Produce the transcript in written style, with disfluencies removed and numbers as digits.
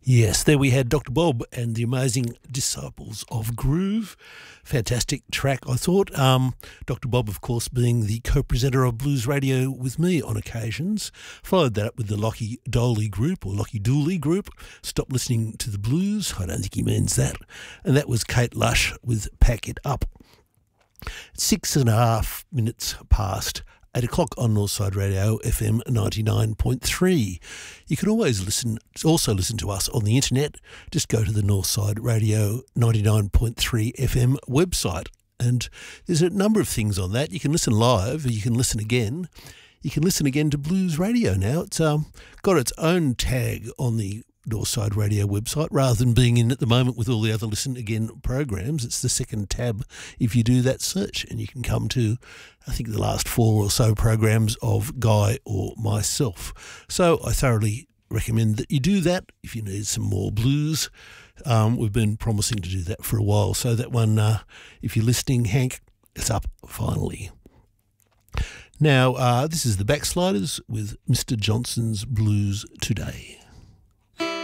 Yes, there we had Dr. Bob and the amazing Disciples of Groove. Fantastic track, I thought. Dr. Bob, of course, being the co-presenter of Blues Radio with me on occasions. Followed that up with the Lockie Dooley group, or Lockie Dooley group. Stop listening to the blues. I don't think he means that. And that was Kate Lush with Pack It Up. 6.5 minutes past 8 o'clock on Northside Radio, FM 99.3. You can always also listen to us on the internet. Just go to the Northside Radio 99.3 FM website. And there's a number of things on that. You can listen live, or you can listen again. You can listen again to Blues Radio now. It's got its own tag on the Northside Radio website, rather than being in at the moment with all the other listen again programs. It's the second tab if you do that search, and you can come to, I think, the last 4 or so programs of Guy or myself. So I thoroughly recommend that you do that if you need some more blues. We've been promising to do that for a while, so that one, if you're listening, Hank, it's up finally. Now, this is the Backsliders with Mr. Johnson's Blues Today.